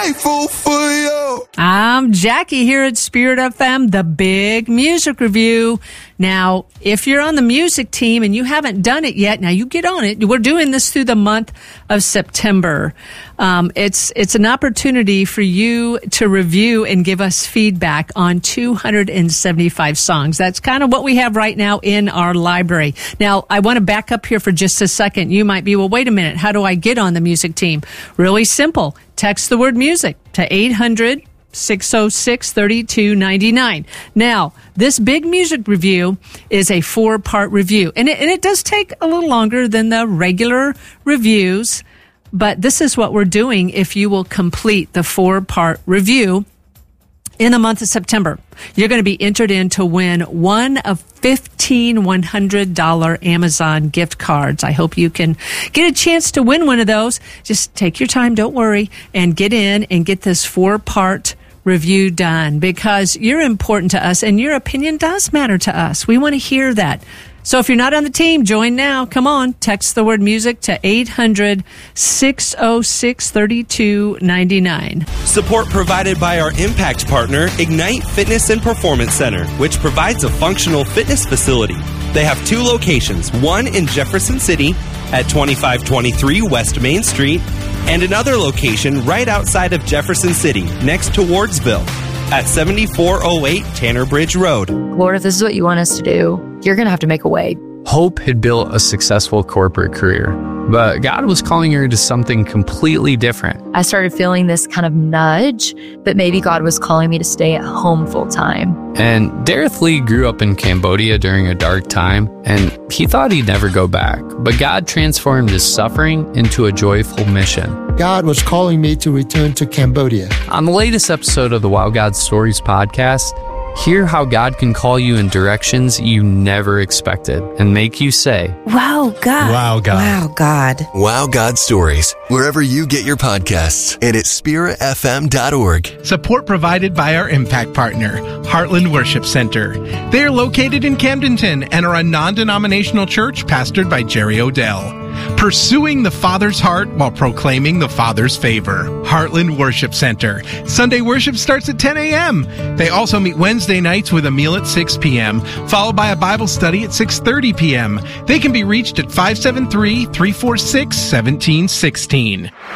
Grateful for you. I'm Jackie here at Spirit FM, the Big Music Review. Now, if you're on the music team and you haven't done it yet, now you get on it. We're doing this through the month of September. It's an opportunity for you to review and give us feedback on 275 songs. That's kind of what we have right now in our library. Now, I want to back up here for just a second. You might be, well, wait a minute. How do I get on the music team? Really simple. Text the word music to 800-606-3299. Now, this Big Music Review is a 4-part review, and it does take a little longer than the regular reviews, but this is what we're doing if you will complete the 4-part review in the month of September. You're going to be entered in to win one of 15 $100 Amazon gift cards. I hope you can get a chance to win one of those. Just take your time, don't worry, and get in and get this 4-part review done, because you're important to us and your opinion does matter to us. We want to hear that. So if you're not on the team, join now. Come on, text the word music to 800-606-3299. Support provided by our impact partner, Ignite Fitness and Performance Center, which provides a functional fitness facility. They have 2 locations, one in Jefferson City at 2523 West Main Street, and another location right outside of Jefferson City, next to Wardsville, at 7408 Tanner Bridge Road. Lord, if this is what you want us to do, you're going to have to make a way. Hope had built a successful corporate career, but God was calling her to something completely different. I started feeling this kind of nudge that maybe God was calling me to stay at home full time. And Dareth Lee grew up in Cambodia during a dark time, and he thought he'd never go back. But God transformed his suffering into a joyful mission. God was calling me to return to Cambodia. On the latest episode of the Wow God Stories podcast, hear how God can call you in directions you never expected and make you say, Wow, God. Wow, God. Wow, God. Wow God Stories, wherever you get your podcasts, and at spiritfm.org. Support provided by our impact partner, Heartland Worship Center. They are located in Camdenton and are a non-denominational church pastored by Jerry Odell. Pursuing the Father's heart while proclaiming the Father's favor. Heartland Worship Center. Sunday worship starts at 10 a.m. They also meet Wednesday nights with a meal at 6 p.m., followed by a Bible study at 6:30 p.m. They can be reached at 573-346-1716.